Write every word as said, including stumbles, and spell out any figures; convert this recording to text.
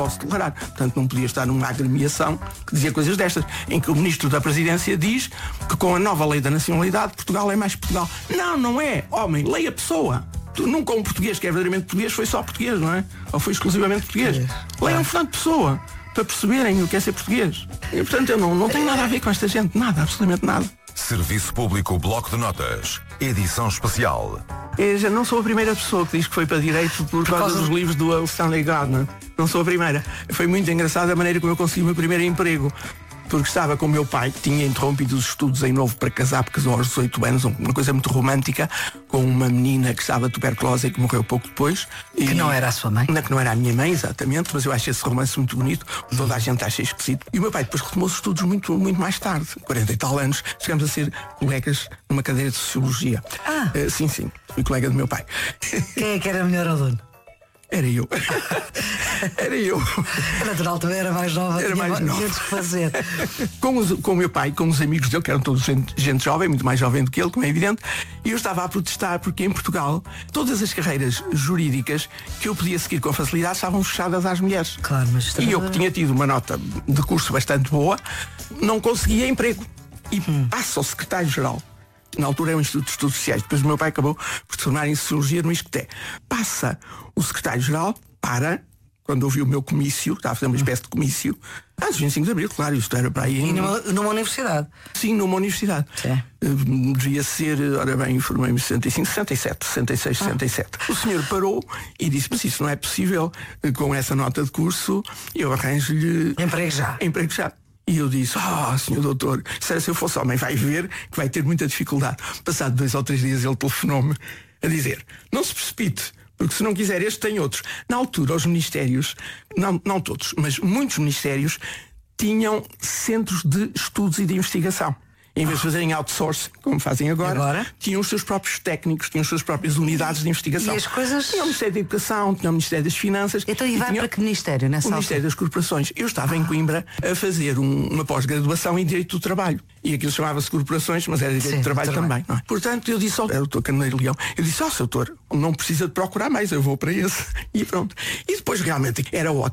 posso tolerar. Portanto, não podia estar numa agremiação que dizia coisas destas, em que o Ministro da Presidência diz que com a nova lei da nacionalidade, Portugal é mais Portugal. Não, não é. Homem, leia a pessoa. Tu, nunca um português que é verdadeiramente português foi só português, não é? Ou foi exclusivamente português. Leiam Fernando Pessoa, para perceberem o que é ser português. E, portanto, eu não, não tenho nada a ver com esta gente. Nada, absolutamente nada. Serviço Público Bloco de Notas, edição especial. Eu já não sou a primeira pessoa que diz que foi para direito por, por causa, causa dos livros do Stanley Gardner. Não sou a primeira. Foi muito engraçado a maneira como eu consegui o meu primeiro emprego. Porque estava com o meu pai, que tinha interrompido os estudos em novo para casar, porque casou aos dezoito anos, uma coisa muito romântica, com uma menina que estava tuberculosa e que morreu pouco depois. Que e, não era a sua mãe? Não, que não era a minha mãe, exatamente, mas eu acho esse romance muito bonito, toda a gente acha esquisito. E o meu pai depois retomou os estudos muito, muito mais tarde, quarenta e tal anos, chegamos a ser colegas numa cadeira de Sociologia. Ah. Uh, sim, sim, fui colega do meu pai. Quem é que era melhor aluno? Era eu. Era eu. A natural também era mais nova, era tinha mais nova. que fazer. Com, os, com o meu pai, com os amigos dele, que eram todos gente, gente jovem, muito mais jovem do que ele, como é evidente, e eu estava a protestar porque em Portugal todas as carreiras jurídicas que eu podia seguir com facilidade estavam fechadas às mulheres. Claro, mas e eu que tinha tido uma nota de curso bastante boa, não conseguia emprego. E hum. passa ao secretário-geral. Na altura é o Instituto de Estudos Sociais. Depois o meu pai acabou por se formar em Sociologia no Isqueté. Passa o secretário-geral para, quando ouviu o meu comício, estava a fazer uma espécie de comício, às vinte e cinco de Abril, claro, isto era para aí. E numa, numa universidade? Sim, numa universidade. Sim. Uh, devia ser, ora bem, informei-me sessenta e cinco, sessenta e sete, sessenta e seis, ah. sessenta e sete. O senhor parou e disse, mas isso não é possível, com essa nota de curso, eu arranjo-lhe... Emprego já. Emprego já. E eu disse, ah, oh, senhor doutor, se eu fosse homem, vai ver que vai ter muita dificuldade. Passado dois ou três dias ele telefonou-me a dizer, não se precipite, porque se não quiser este tem outros. Na altura os ministérios, não, não todos, mas muitos ministérios tinham centros de estudos e de investigação. Em vez de fazerem outsourcing, como fazem agora, agora, tinham os seus próprios técnicos, tinham as suas próprias unidades de investigação. E as coisas... Tinha o Ministério da Educação, tinha o Ministério das Finanças. Então e vai tinha... para que ministério nessa O Ministério das Corporações. Eu estava ah. em Coimbra a fazer um, uma pós-graduação em Direito do Trabalho. E aquilo chamava-se Corporações, mas era Direito Sim, do Trabalho, trabalho também. Não é? Portanto, eu disse ao doutor Carneiro Leão, eu disse, ó, oh, doutor, não precisa de procurar mais, eu vou para esse. E pronto. E depois realmente era ótimo.